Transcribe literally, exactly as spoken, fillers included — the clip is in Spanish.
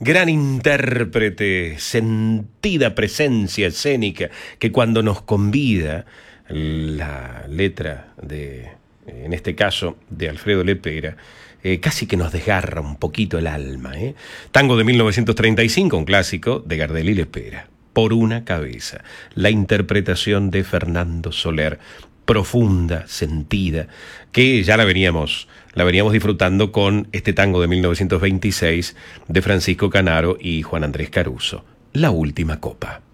Gran intérprete, sentida presencia escénica, que cuando nos convida la letra de, en este caso, de Alfredo Lepera, eh, casi que nos desgarra un poquito el alma. ¿eh? Tango de mil novecientos treinta y cinco, un clásico de Gardel y Lepera. Por una cabeza, la interpretación de Fernando Soler, profunda, sentida, que ya la veníamos, la veníamos disfrutando con este tango de mil novecientos veintiséis de Francisco Canaro y Juan Andrés Caruso, La Última Copa.